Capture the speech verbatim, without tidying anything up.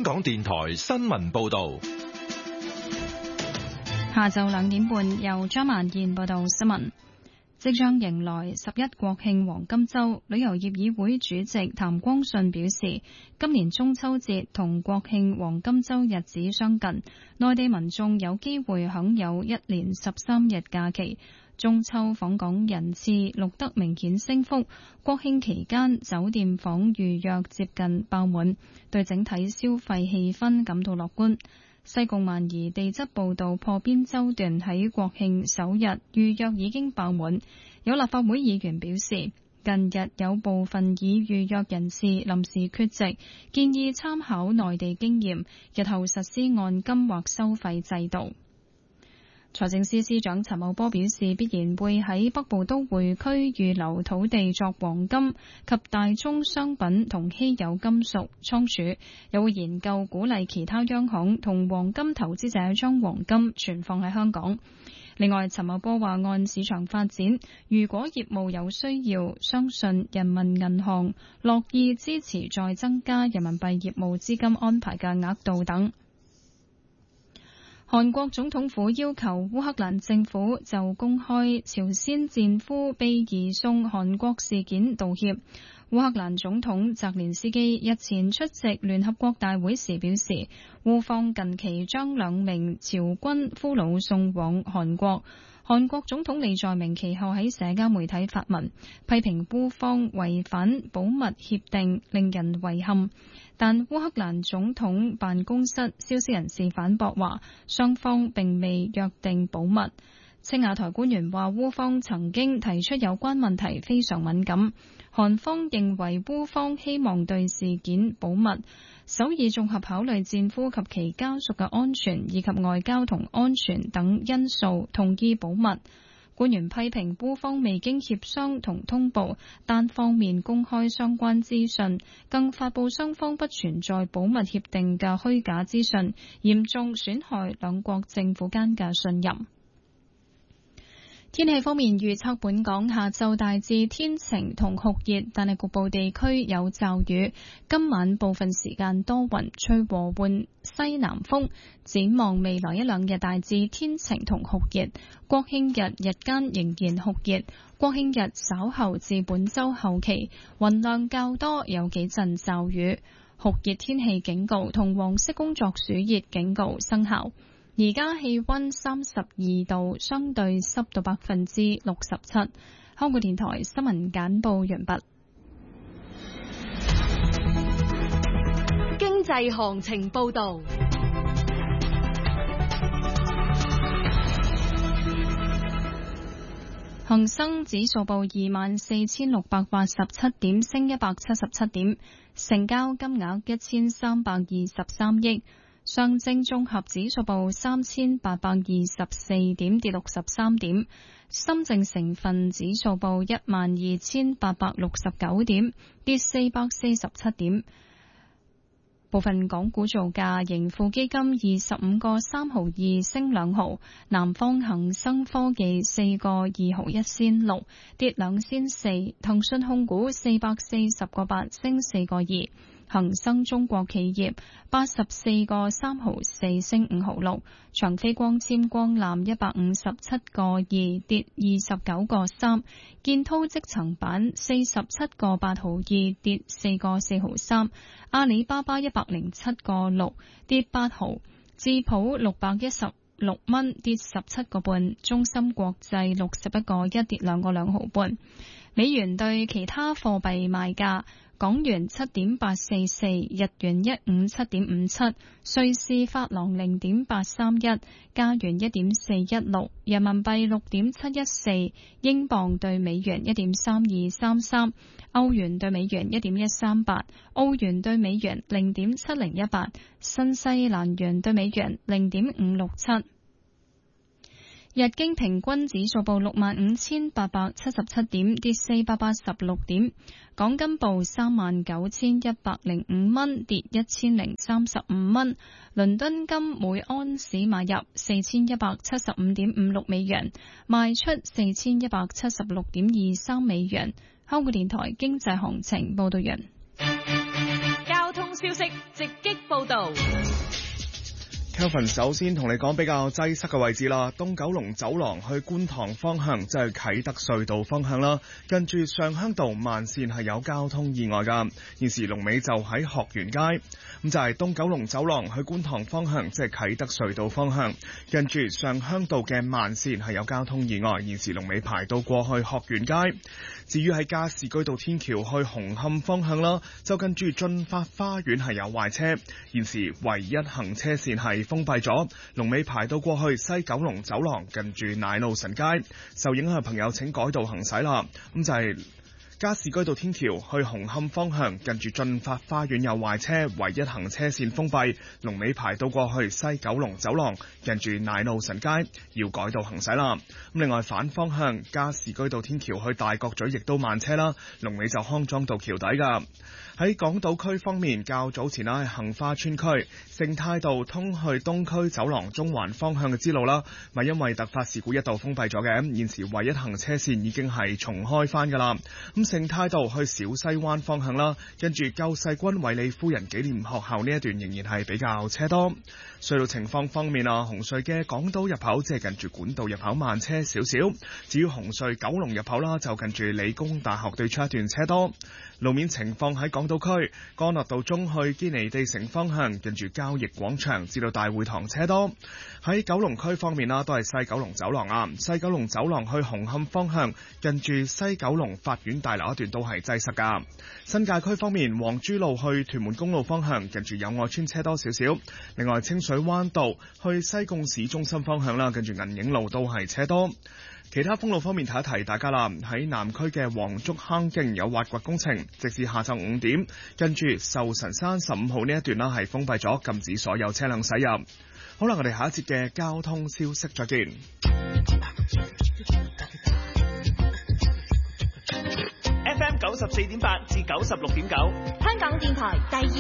港電台新聞報道。 下晝兩點半，由張萬燕報道新聞。即將迎來十一國慶黃金週，旅遊業議會主席譚光信表示，今年中秋節同國慶黃金週日子相近，內地民眾有機會享有一連十三日假期。中秋訪港人次錄得明顯升幅，國慶期間酒店房預約接近爆滿，對整體消費氣氛感到樂觀。西貢萬宜地質步道破邊洲段喺國慶首日預約已經爆滿，有立法會議員表示，近日有部分已預約人士臨時缺席，建議參考內地經驗，日後實施按金或收費制度。財政司司長陳茂波表示，必然會喺北部都會區預留土地作黃金及大宗商品同稀有金屬倉儲，又會研究鼓勵其他央行同黃金投資者將黃金存放喺香港。另外，陳茂波話按市場發展，如果業務有需要，相信人民銀行樂意支持再增加人民幣業務資金安排嘅額度等。韓國總統府要求烏克蘭政府就公開朝鮮戰俘被移送韓國事件道歉。烏克蘭總統澤連斯基日前出席聯合國大會時表示，烏方近期將兩名朝軍俘虜送往韓國。韓國總統李在明其後喺社交媒體發文，批評烏方違反保密協定，令人遺憾。但烏克蘭總統辦公室消息人士反駁話，雙方並未約定保密。青瓦台官員話，烏方曾經提出有關問題非常敏感，韓方認為烏方希望對事件保密。首爾綜合考慮戰俘及其家屬嘅安全以及外交同安全等因素，同意保密。官員批評烏方未經協商同通報，單方面公開相關資訊，更發佈雙方不存在保密協定嘅虛假資訊，嚴重損害兩國政府間嘅信任。天氣方面預測，本港下晝大致天晴同酷熱，但係局部地區有驟雨。今晚部分時間多雲，吹和緩西南風。展望未來一兩日大致天晴同酷熱，國慶日日間仍然酷熱。國慶日稍後至本週後期雲量較多，有幾陣驟雨。酷熱天氣警告同黃色工作暑熱警告生效。而家氣溫三十二度，相對濕度百分之六十七。香港電台新聞簡報完畢。 經濟行情報道。 恒生指數報二萬四千六百八十七點，升一百七十七點，成交金額一千三百二十三億。上證綜合指數報三千八百二十四點，跌六十三點。深證成分指數報一萬二千八百六十九點，跌四百四十七點。部分港股造價，盈富基金二十五個三毫二升兩毫，南方恒生科技四個二毫一仙六跌兩仙四，騰訊控股四百四十個八升四個二。恒生中國企業八十四個三毫四升五毫六，長飛光纖光纜一百五十七個二跌二十九個三，建滔積層板四十七個八毫二跌四個四毫三，阿里巴巴一百零七個六跌八毫，智普六百一十六蚊跌十七個半，中芯國際六十一個一跌兩個兩毫半。美元對其他貨幣賣價。港元七點八四四，日元一五七點五七，瑞士法郎零點八三一，加元一點四一六，人民幣六點七一四，英鎊對美元一點三二三三，歐元對美元一點一三八，澳元對美元零點七零一八，新西蘭元對美元零點五六七。日經平均指數報六萬五千八百七十七點，跌四百八十六點。港金報三萬九千一百零五蚊，跌一千零三十五蚊。倫敦金每安士買入四千一百七十五點五六美元，賣出四千一百七十六點二三美元。香港電台經濟行情報道完。 交通消息直擊報報道。 Kelvin 首先同你講比較擠塞嘅位置啦，東九龍走廊去觀塘方向，即係啟德隧道方向啦，近住上鄉道慢線係有交通意外㗎。現時龍尾就喺學園街，咁就係東九龍走廊去觀塘方向，即係啟德隧道方向，近住上鄉道嘅慢線係有交通意外，現時龍尾排到過去學園街。至於喺加士居道天橋去紅磡方向啦，就近住駿發花園係有壞車，現時唯一行車線係封閉咗，龍尾排到過去西九龍走廊近住奶路臣街，受影響嘅朋友請改道行駛啦。咁就係加士居道天橋去紅磡方向，近住駿發花園有壞車，唯一行車線封閉，龍尾排到過去西九龍走廊近住奶路臣街，要改道行駛啦。咁另外反方向加士居道天橋去大角咀亦都慢車啦，龍尾就康莊道橋底㗎。喺港島區方面，較早前啦，杏花邨區盛泰道通去東區走廊中環方向嘅支路啦，咪因為突發事故一度封閉咗嘅，現時唯一行車線已經係重開返㗎啦。咁盛泰道去小西灣方向啦，跟住救世軍衛理夫人紀念學校呢一段仍然係比較車多。隧道情況方面啊，紅隧嘅港島入口即係近住管道入口慢車少少，至於紅隧九龍入口啦，就近住理工大學對出一段車多。路面情況喺港島區，干諾道中去堅尼地城方向，近住交易廣場至到大會堂車多。喺九龍區方面啦，都係西九龍走廊啊，西九龍走廊去紅磡方向，近住西九龍法院大樓一段都係擠塞噶。新界區方面，黃珠路去屯門公路方向，近住友愛村車多少少。另外清水灣道去西貢市中心方向啦，近住銀影路都係車多。其他封路方面提一提大家啦，喺南區嘅黃竹坑徑有挖掘工程，直至下晝五點，跟住壽臣山十五號呢一段啦係封閉咗，禁止所有車輛駛入。好啦，我哋下一節嘅交通消息再見。 F M 九十四點八至九十六點九， 香港電台第二